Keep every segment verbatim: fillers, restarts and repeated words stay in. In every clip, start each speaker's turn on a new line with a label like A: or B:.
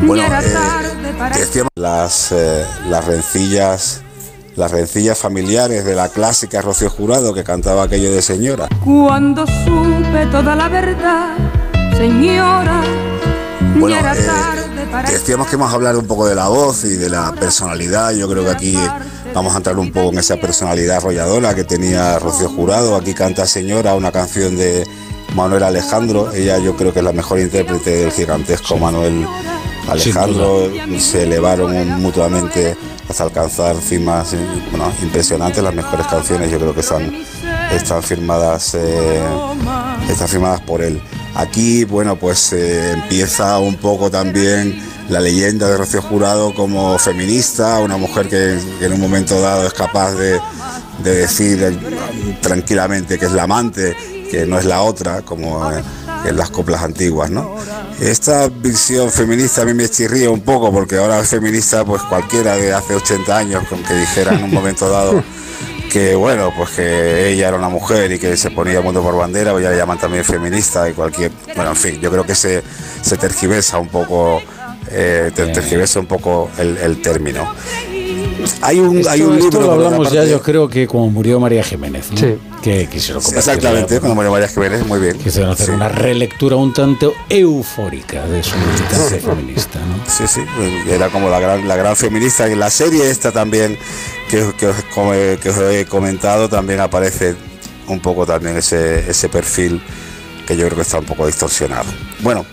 A: Bueno, eh, decíamos las, eh, las rencillas, las rencillas familiares de la clásica Rocío Jurado, que cantaba aquello de señora.
B: Cuando supe toda la verdad, señora,
A: bueno, eh, decíamos que vamos a hablar un poco de la voz y de la personalidad. Yo creo que aquí vamos a entrar un poco en esa personalidad arrolladora que tenía Rocío Jurado. Aquí canta Señora, una canción de Manuel Alejandro. Ella yo creo que es la mejor intérprete del gigantesco Manuel Alejandro. Se elevaron mutuamente hasta alcanzar cimas, bueno, impresionantes. Las mejores canciones yo creo que están, están firmadas eh, están firmadas por él. Aquí, bueno, pues eh, empieza un poco también la leyenda de Rocío Jurado como feminista, una mujer que, que en un momento dado es capaz de, de decir eh, tranquilamente que es la amante, que no es la otra, como eh, en las coplas antiguas, ¿no? Esta visión feminista a mí me chirría un poco, porque ahora es feminista pues cualquiera de hace ochenta años, con que dijera en un momento dado que bueno, pues que ella era una mujer y que se ponía el mundo por bandera, pues ya le llaman también feminista y cualquier... Bueno, en fin, yo creo que se, se tergiversa un poco, eh, tergiversa un poco el, el término. Hay un,
C: esto,
A: hay un
C: esto
A: libro...
C: lo hablamos
A: parte,
C: ya, yo creo que como murió María Jiménez, ¿no?
D: Sí.
C: Que quisieron
A: exactamente, cuando murió María Jiménez, muy bien.
C: Quisieron hacer sí. una relectura un tanto eufórica de su militancia feminista, ¿no?
A: Sí, sí, era como la gran, la gran feminista. En la serie esta también, que, que, que, que os he comentado, también aparece un poco también ese, ese perfil que yo creo que está un poco distorsionado. Bueno,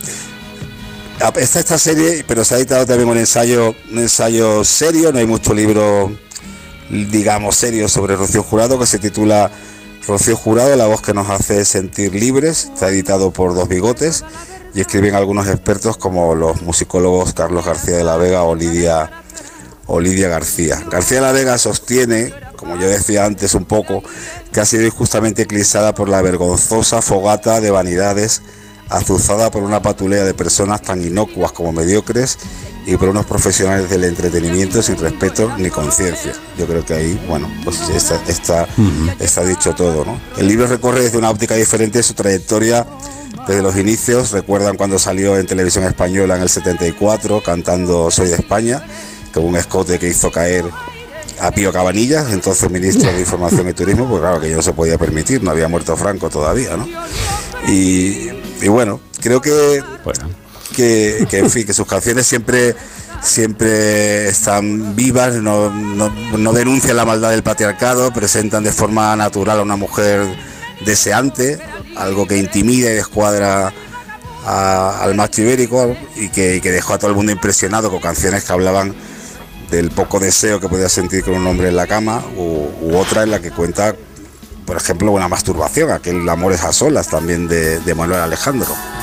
A: está esta serie, pero se ha editado también un ensayo, un ensayo serio, no hay mucho libro, digamos, serio sobre Rocío Jurado, que se titula Rocío Jurado, la voz que nos hace sentir libres. Está editado por Dos Bigotes y escriben algunos expertos como los musicólogos Carlos García de la Vega o Lidia, o Lidia García. García de la Vega sostiene, como yo decía antes un poco, que ha sido injustamente eclipsada por la vergonzosa fogata de vanidades azuzada por una patulea de personas tan inocuas como mediocres y por unos profesionales del entretenimiento sin respeto ni conciencia. Yo creo que ahí, bueno, pues está, está, uh-huh. está dicho todo, ¿no? El libro recorre desde una óptica diferente su trayectoria desde los inicios. Recuerdan cuando salió en televisión española en el setenta y cuatro cantando Soy de España, con un escote que hizo caer a Pío Cabanillas, entonces ministro de Información y Turismo, pues claro que ya no se podía permitir, no había muerto Franco todavía, ¿no? Y, y bueno, creo que, bueno. que, que en fin, que sus canciones siempre, siempre están vivas, no, no, no denuncian la maldad del patriarcado, presentan de forma natural a una mujer deseante, algo que intimida y descuadra a, al macho ibérico y que, y que dejó a todo el mundo impresionado con canciones que hablaban del poco deseo que podía sentir con un hombre en la cama, u, u otra en la que cuenta, por ejemplo, una masturbación, aquel Amores a solas también de, de Manuel Alejandro.